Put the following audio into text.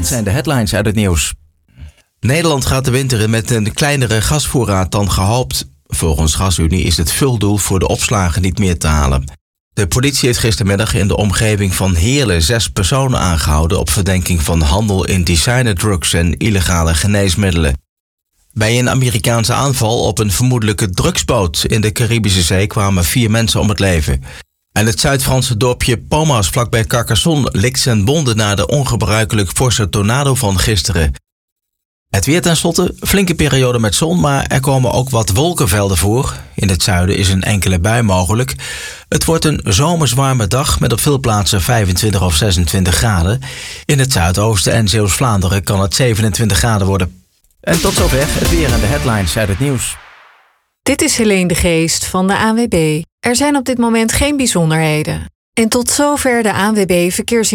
Dit zijn de headlines uit het nieuws. Nederland gaat de winter in met een kleinere gasvoorraad dan gehoopt. Volgens GasUnie is het vuldoel voor de opslagen niet meer te halen. De politie heeft gistermiddag in de omgeving van Heerlen 6 personen aangehouden op verdenking van handel in designerdrugs en illegale geneesmiddelen. Bij een Amerikaanse aanval op een vermoedelijke drugsboot in de Caribische Zee kwamen 4 mensen om het leven. En het Zuid-Franse dorpje Palmas vlakbij Carcassonne likt zijn wonden na de ongebruikelijk forse tornado van gisteren. Het weer tenslotte, flinke periode met zon, maar er komen ook wat wolkenvelden voor. In het zuiden is een enkele bui mogelijk. Het wordt een zomers warme dag met op veel plaatsen 25 of 26 graden. In het zuidoosten en Zeeuws-Vlaanderen kan het 27 graden worden. En tot zover het weer en de headlines uit het nieuws. Dit is Helene de Geest van de ANWB. Er zijn op dit moment geen bijzonderheden. En tot zover de ANWB verkeersinformatie.